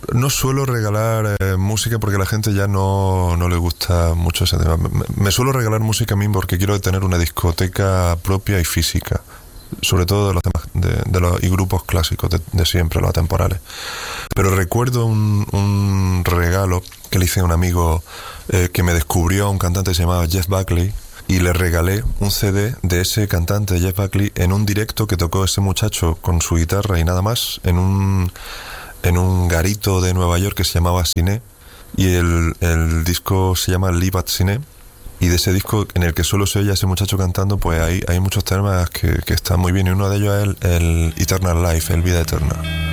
No suelo regalar música porque a la gente ya no le gusta mucho ese tema. Me suelo regalar música a mí porque quiero tener una discoteca propia y física. Sobre todo de los temas de los y grupos clásicos de siempre, los atemporales. Pero recuerdo un regalo que le hice a un amigo que me descubrió a un cantante que se llamaba Jeff Buckley, y le regalé un CD de ese cantante, Jeff Buckley, en un directo que tocó ese muchacho con su guitarra y nada más, en un garito de Nueva York que se llamaba Cine, y el disco se llama Live at Cine. Y de ese disco en el que solo se oye a ese muchacho cantando, pues hay muchos temas que están muy bien. Y uno de ellos es el Eternal Life, el Vida Eterna.